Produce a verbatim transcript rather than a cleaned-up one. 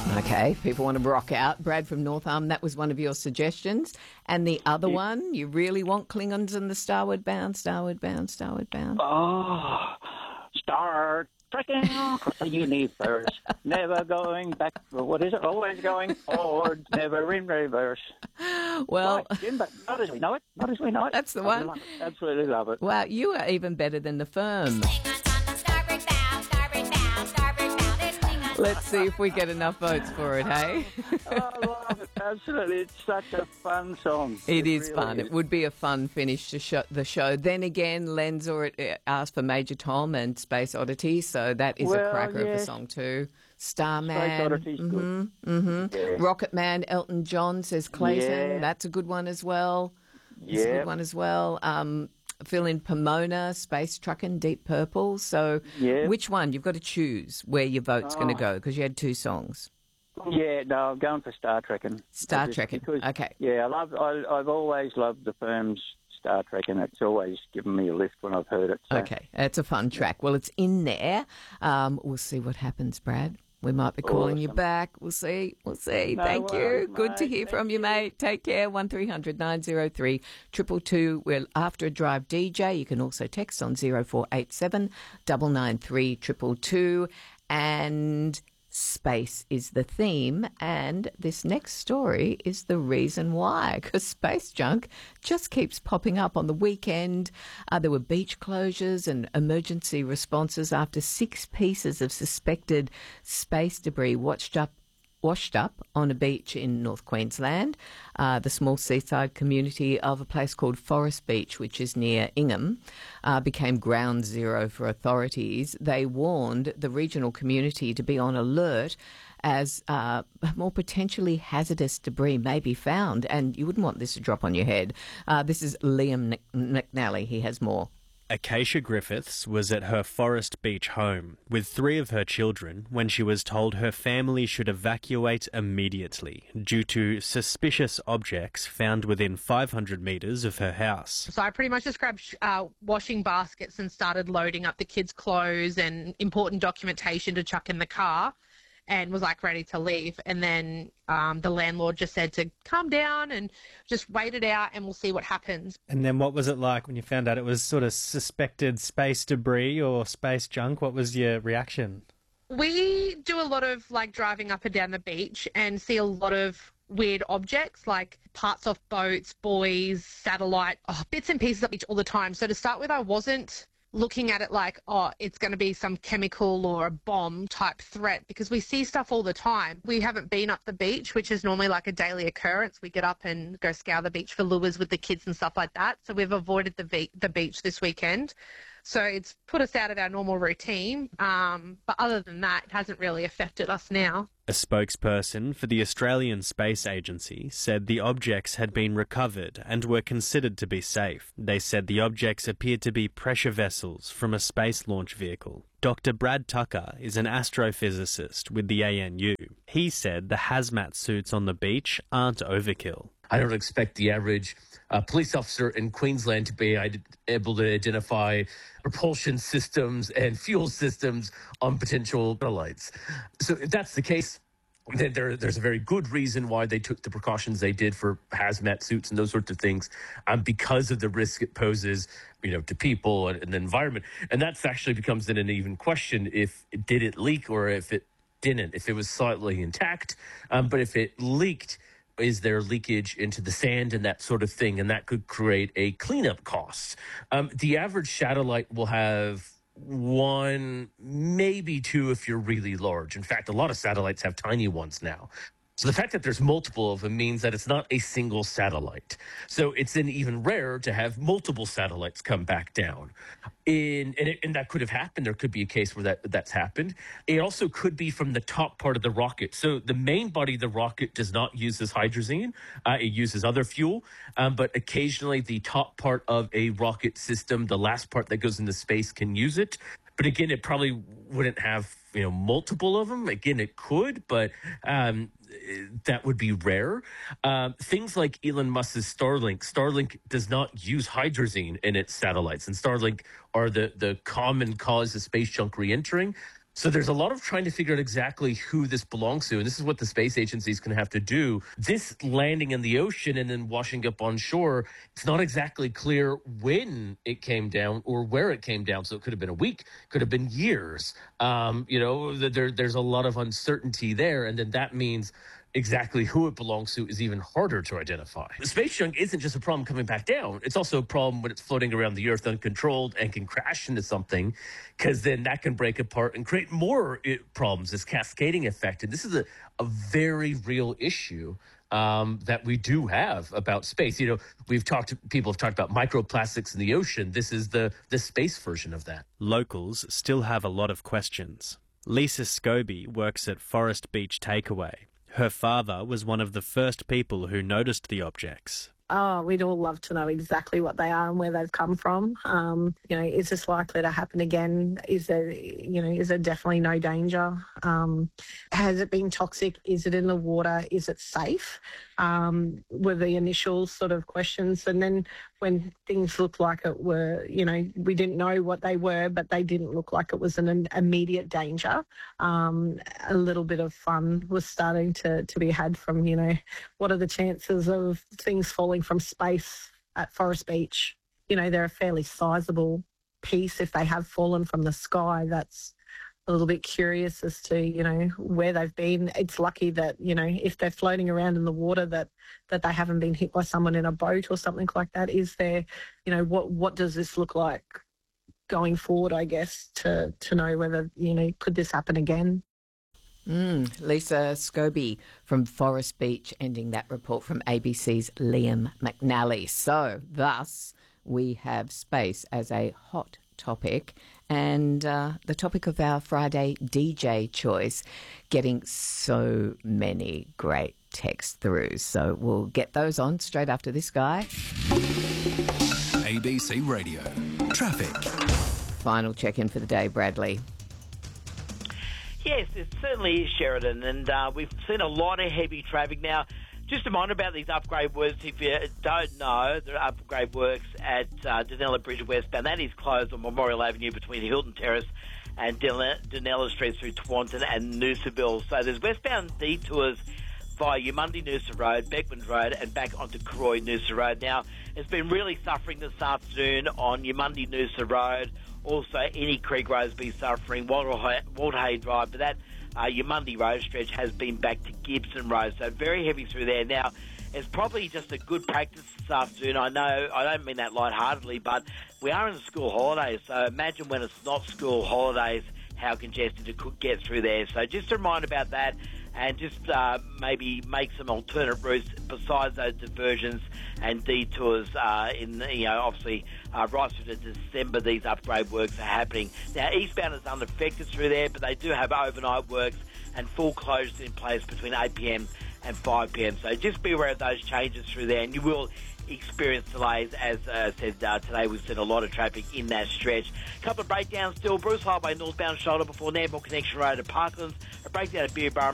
Okay, people want to rock out. Brad from North Arm, that was one of your suggestions. And the other one, you really want Klingons and the Starward Bound, Starward Bound, Starward Bound? Oh, Star trekking across the universe, never going back. What is it? Always going forward, never in reverse. Well, right, Jim, but not as we know it. Not as we know it. That's the I one. love it. Absolutely love it. Wow, you are even better than the firm. Let's see if we get enough votes for it, hey? I love it. Absolutely. It's such a fun song. It, it is really fun. Is. It would be a fun finish to show the show. Then again, Len's already asked for Major Tom and Space Oddity, so that is well, a cracker yes. of a song too. Starman. Space Oddity's mm-hmm, good. Mm-hmm. Yeah. Rocket Man, Elton John, says Clayton. Yeah. That's a good one as well. That's yeah. a good one as well. Um, fill in Pomona, Space Truckin', Deep Purple. So yeah. which one? You've got to choose where your vote's oh. going to go because you had two songs. Yeah, no, I'm going for Star Trekking. Star Trekking, okay. Yeah, I love. I, I've always loved the firm's Star Trek, and it's always given me a lift when I've heard it. So. Okay, it's a fun track. Well, it's in there. Um, we'll see what happens, Brad. We might be calling awesome. you back. We'll see. We'll see. No Thank worries, you. Good mate. to hear Thank from you, you. mate. Take care. one three hundred nine oh three two two two. We're After a Drive D J. You can also text on zero four eight seven nine nine three two two two. And space is the theme, and this next story is the reason why, because space junk just keeps popping up. On the weekend, uh, there were beach closures and emergency responses after six pieces of suspected space debris washed up washed up on a beach in North Queensland, uh, the small seaside community of a place called Forest Beach, which is near Ingham, uh, became ground zero for authorities. They warned the regional community to be on alert as uh, more potentially hazardous debris may be found, and you wouldn't want this to drop on your head. Uh, this is Liam McNally. He has more. Acacia Griffiths was at her Forest Beach home with three of her children when she was told her family should evacuate immediately due to suspicious objects found within five hundred metres of her house. So I pretty much just grabbed uh, washing baskets and started loading up the kids' clothes and important documentation to chuck in the car, and was like ready to leave. And then um, the landlord just said to calm down and just wait it out and we'll see what happens. And then what was it like when you found out it was sort of suspected space debris or space junk? What was your reaction? We do a lot of like driving up and down the beach and see a lot of weird objects like parts off boats, buoys, satellite, oh, bits and pieces of beach all the time. So to start with, I wasn't looking at it like, oh, it's going to be some chemical or a bomb type threat, because we see stuff all the time. We haven't been up the beach, which is normally like a daily occurrence. We get up and go scour the beach for lures with the kids and stuff like that. So we've avoided the, be- the beach this weekend. So it's put us out of our normal routine. Um, but other than that, it hasn't really affected us now. A spokesperson for the Australian Space Agency said the objects had been recovered and were considered to be safe. They said the objects appeared to be pressure vessels from a space launch vehicle. Doctor Brad Tucker is an astrophysicist with the A N U. He said the hazmat suits on the beach aren't overkill. I don't expect the average uh, police officer in Queensland to be able to identify propulsion systems and fuel systems on potential satellites. So if that's the case, then there, there's a very good reason why they took the precautions they did for hazmat suits and those sorts of things, um, because of the risk it poses, you know, to people and, and the environment. And that's actually becomes then an even question: if did it leak or if it didn't? If it was slightly intact, um, but if it leaked, is there leakage into the sand and that sort of thing? And that could create a cleanup cost. Um, the average satellite will have one, maybe two if you're really large. In fact, a lot of satellites have tiny ones now. So the fact that there's multiple of them means that it's not a single satellite. So it's then even rarer to have multiple satellites come back down. In, and, it, and that could have happened. There could be a case where that that's happened. It also could be from the top part of the rocket. So the main body of the rocket does not use this hydrazine. Uh, it uses other fuel. Um, but occasionally the top part of a rocket system, the last part that goes into space, can use it. But again, it probably wouldn't have, you know, multiple of them. Again, it could, but um, that would be rare. Um, things like Elon Musk's Starlink. Starlink does not use hydrazine in its satellites, and Starlink are the, the common cause of space junk re-entering. So there's a lot of trying to figure out exactly who this belongs to. And this is what the space agency is going to have to do. This landing in the ocean and then washing up on shore, it's not exactly clear when it came down or where it came down. So it could have been a week, could have been years. Um, you know, there, there's a lot of uncertainty there. And then that means exactly who it belongs to is even harder to identify. Space junk isn't just a problem coming back down. It's also a problem when it's floating around the Earth uncontrolled and can crash into something, because then that can break apart and create more problems, this cascading effect. And this is a, a very real issue um, that we do have about space. You know, we've talked, people have talked about microplastics in the ocean. This is the, the space version of that. Locals still have a lot of questions. Lisa Scobie works at Forest Beach Takeaway. Her father was one of the first people who noticed the objects. Oh, we'd all love to know exactly what they are and where they've come from. Um, you know, is this likely to happen again? Is there, you know, is there definitely no danger? Um, has it been toxic? Is it in the water? Is it safe? Um, were the initial sort of questions. And then when things looked like it were, you know, we didn't know what they were, but they didn't look like it was an immediate danger. Um, a little bit of fun was starting to, to be had from, you know, what are the chances of things falling from space at Forest Beach? You know, they're a fairly sizable piece. If they have fallen from the sky, that's a little bit curious as to, you know, where they've been. It's lucky that, you know, if they're floating around in the water, that that they haven't been hit by someone in a boat or something like that. Is there, you know, what what does this look like going forward, I guess, to, to know whether, you know, could this happen again? Mm, Lisa Scobie from Forest Beach, ending that report from A B C's Liam McNally. So, thus, we have space as a hot topic, and uh, the topic of our Friday D J choice, getting so many great texts through. So we'll get those on straight after this guy. A B C Radio. Traffic. Final check-in for the day, Bradley. Yes, it certainly is, Sheridan, and uh, we've seen a lot of heavy traffic now. Just a reminder about these upgrade works. If you don't know, the upgrade works at uh, Dunella Bridge westbound. That is closed on Memorial Avenue between Hilton Terrace and Dunella Street through Taunton and Noosaville. So there's westbound detours via Yamundi Noosa Road, Beckman Road, and back onto Croy Noosa Road. Now, it's been really suffering this afternoon on Yamundi Noosa Road. Also, any Creek Road's been suffering, Walter Hay Drive, but that Uh, your Monday road stretch has been back to Gibson Road, so very heavy through there. Now, it's probably just a good practice this afternoon. I know, I don't mean that lightheartedly, but we are in the school holidays, so imagine when it's not school holidays, how congested it could get through there. So just a reminder about that, and just uh, maybe make some alternate routes besides those diversions and detours uh, in, the, you know, obviously uh, right through to December, these upgrade works are happening. Now, eastbound is unaffected through there, but they do have overnight works and full closures in place between eight p.m. and five p.m. So just be aware of those changes through there, and you will experience delays. As I uh, said uh, today, we've seen a lot of traffic in that stretch. A couple of breakdowns still. Bruce Highway northbound shoulder before Nambour Connection Road at Parklands. A breakdown at Beerburrum.